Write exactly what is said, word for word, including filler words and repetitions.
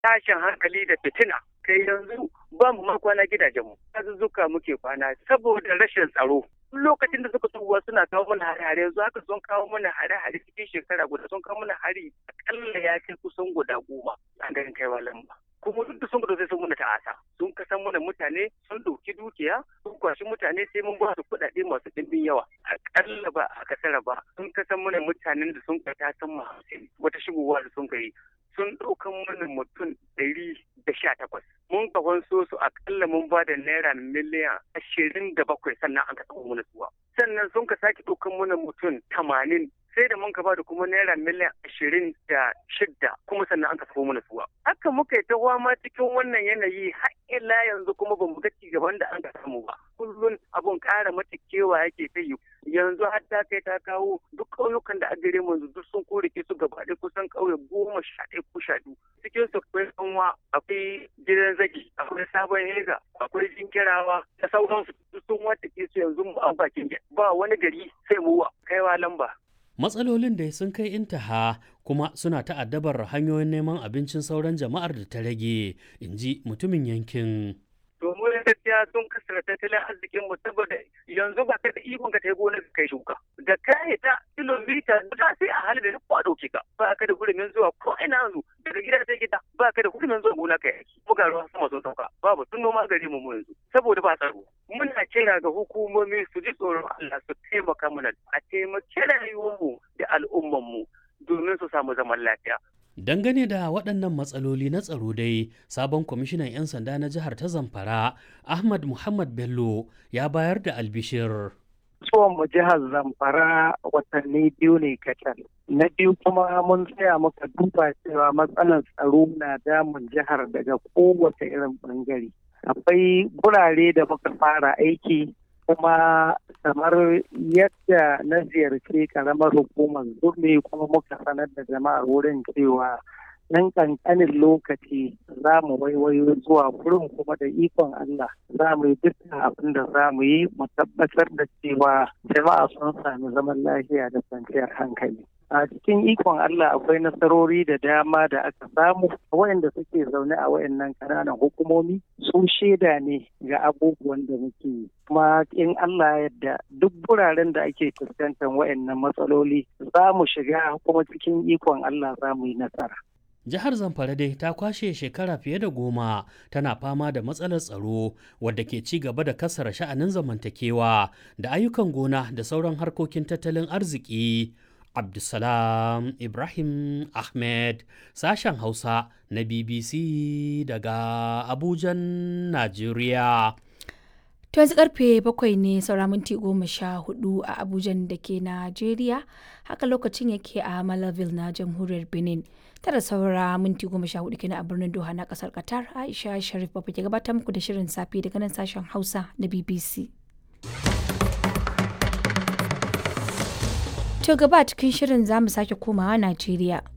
tashin hankali da fitina. Kai yanzu ba mu ma kwana gidajenmu, azuzzuka muke kwana saboda rashin tsaro. Lokacin da suka tuwa suna kawo mana hare-hare, yanzu haka sun kawo mana hare-hare cikin shekara guda, sun kawo mana hari akalla ya kai kusan guda goma a garin Kaiwa Lamba. Kuma duk da sun gudu sai sun muna ta'asa, sun kasan mana mutane, sun ɗauki dukiya, sun kwashi mutane sai mun ba su kuɗaɗe masu ɗimbin yawa. Akalla ba a kasara ba, sun kasan mana mutanen da sun kai ta san hamsin wata shigowa da sun kai. Sun ɗaukan mana mutum ɗari da sha takwas. Mun kafan so su akalla mun ba da naira miliyan ashirin da bakwai sannan an ka taɓa mana suwa. Sannan sun ka sake ɗaukan mana mutum tamanin sai da mun ka ba da kuma naira miliyan ashirin da shidda kuma sannan an ka taɓa mana suwa. Haka muka yi ta ma cikin wannan yanayi har ila yanzu kuma ba mu ga cigaban da an ka samu ba. Kullum abun ƙara mata kewa yake ta yi. Yanzu har ta kai ta kawo duk ƙauyukan da a gare mu yanzu duk sun korike su gaba ɗaya kusan ƙauye goma sha ɗaya ko sha biyu. Cikin su akwai kanwa, akwai gidan zagi, akwai sabon hega, akwai jinkirawa da sauransu duk sun wata ke su yanzu mu an bakin ba wani gari sai mu Kaiwa Lamba. Matsalolin da sun kai intaha kuma suna ta'addabar hanyoyin neman abincin sauran jama'ar da ta rage, in ji mutumin yankin. Domin gaskiya sun kasar tattalin arzikin mu saboda yanzu ba ka da ikon ka ta gona ka kai shuka. Da kai ta kilomita guda sai a halin da ko a dauke ka. Ba ka da hurumin zuwa ko ina yanzu daga gida sai gida ba ka da hurumin zuwa gona kai. Buga ruwa sama sun sauka. Babu sun noma gari mu yanzu saboda ba tsaro. Muna kira ga hukumomi su ji tsoron Allah su taimaka mana a taimaki rayuwarmu da al'ummarmu domin su samu zaman lafiya. Dangane da waɗannan matsaloli na tsaro dai, sabon kwamishinan 'yan sanda na jihar ta Zamfara, Ahmad Muhammad Bello, ya bayar da albishir. Tsohon mu jihar Zamfara watanni biyu ne kacal. Na biyu kuma mun tsaya muka duba cewa matsalar tsaro na damun jihar daga kowace irin bangare. Akwai gurare da muka fara aiki kuma kamar yadda na ziyarci karamar hukumar zurmi kuma muka sanar da jama'ar wurin cewa nan kankanin lokaci za mu waiwayo zuwa wurin kuma da ikon Allah za mu yi dukkan abin da za mu yi mu tabbatar da cewa jama'a sun sami zaman lafiya da kwanciyar hankali. A cikin ikon Allah akwai nasarori da dama da aka samu waɗanda suke zaune a waɗannan ƙananan hukumomi su shaida ne ga abubuwan da muke yi. Kuma in Allah yadda duk wuraren da ake fuskantar waɗannan matsaloli za mu shiga kuma cikin ikon Allah za mu yi nasara. Jihar Zamfara dai ta kwashe shekara fiye da goma tana fama da matsalar tsaro wadda ke ci gaba da kassara sha'anin zamantakewa da ayyukan gona da sauran harkokin tattalin arziki. Abdulsalam Ibrahim Ahmed, sashen Hausa na B B C daga Abujan, Najeriya. To yanzu karfe bakwai ne saura minti goma sha hudu a Abujan da ke Najeriya, haka lokacin yake a Malaville na jamhuriyar Benin. Tara saura minti goma sha hudu kenan a birnin Doha na kasar Qatar. Aisha Sharif Baba ke gabatar muku da shirin safe daga nan sashen Hausa na B B C. To gaba cikin shirin za mu sake komawa Najeriya.